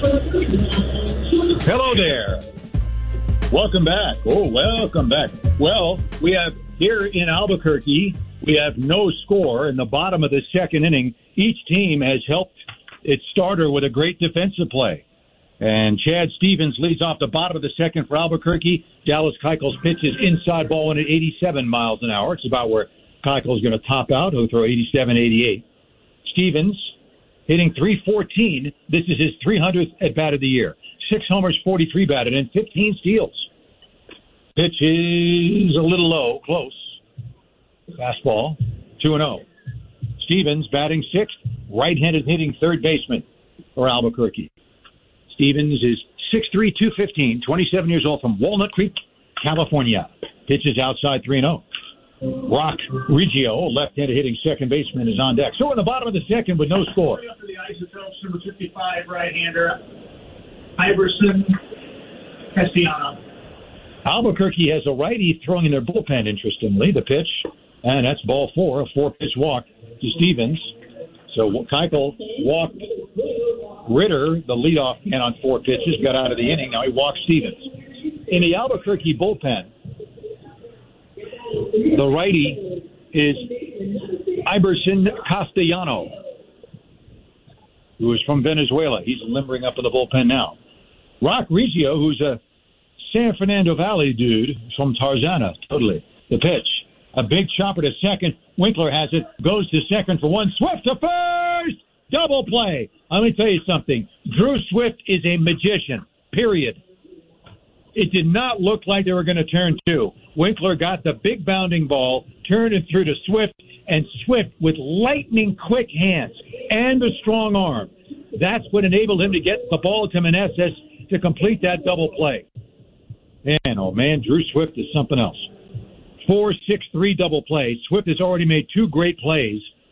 Hello there. Welcome back. Welcome back. Well, we have here in Albuquerque, we have no score in the bottom of the second inning. Each team has helped its starter with a great defensive play. And Chad Stevens leads off the bottom of the second for Albuquerque. Dallas Keuchel's pitch is inside ball in at 87 miles an hour. It's about where Keuchel's going to top out. He'll throw 87, 88. Stevens hitting .314. This is his 300th at bat of the year. 6 homers, 43 batted in, 15 steals. Pitch is a little low, close. Fastball, 2-0. Stevens batting sixth, right-handed hitting third baseman for Albuquerque. Stevens is 6'3", 215, 27 years old from Walnut Creek, California. Pitches outside 3-0. Rock Reggio, left-handed hitting second baseman, is on deck. So in the bottom of the second with no score. For the Isotopes, number 55, right-hander, Iverson Castellano. Albuquerque has a righty throwing in their bullpen, interestingly. The pitch, and that's ball four, a 4-pitch walk to Stevens. So Keuchel walked Ritter, the leadoff man on 4 pitches, got out of the inning. Now he walks Stevens. In the Albuquerque bullpen, the righty is Iverson Castellano, who is from Venezuela. He's limbering up in the bullpen now. Rock Reggio, who's a San Fernando Valley dude from Tarzana, totally. The pitch. A big chopper to second. Winkler has it. Goes to second for one. Swift to first! Double play. Let me tell you something. Drew Swift is a magician, period. It did not look like they were going to turn two. Winkler got the big bounding ball, turned it through to Swift, and Swift with lightning quick hands and a strong arm. That's what enabled him to get the ball to Meneses to complete that double play. Man, oh man, Drew Swift is something else. 4-6-3 double play. Swift has already made 2 great plays